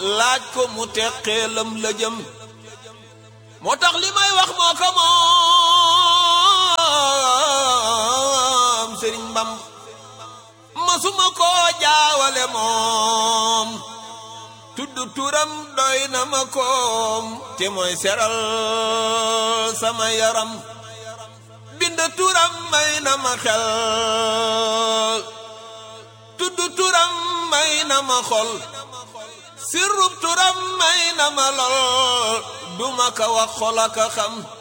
laaj ko mu teqeelam la jëm moo tax li may wax moo ko moom Sëriñ Bamba masuma koo jaawale moom tudd turam doy na ma koom te mooy seral sama yaram bind turam may na ma xel tudd turam may na ma xol sirrub turam may na ma lol duma ka wax xol ak xam